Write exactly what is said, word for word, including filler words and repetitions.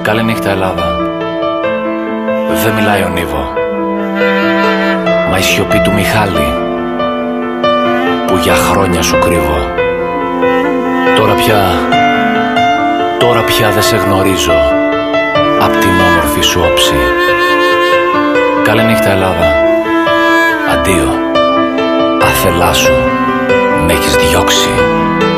Καληνύχτα Ελλάδα. Δεν μιλάει ο Νίβο, μα η σιωπή του Μιχάλη που για χρόνια σου κρύβω. Τώρα πια, τώρα πια δεν σε γνωρίζω απ' την όμορφη σου όψη. Καληνύχτα Ελλάδα. Αντίο, αφελά σου μ' έχεις διώξει.